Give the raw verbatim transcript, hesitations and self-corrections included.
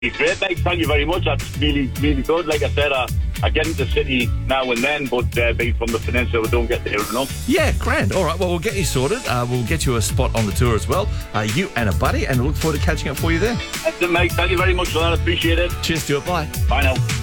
Great, mate. Thank you very much. That's really, really good. Like I said, uh, I get into the city now and then, but uh, being from the peninsula, we don't get there enough. Yeah, grand. All right, well, we'll get you sorted. Uh, we'll get you a spot on the tour as well. Uh, you and a buddy, and we look forward to catching up for you there. That's it, mate. Thank you very much for that. Appreciate it. Cheers, Stuart. Bye. Bye now.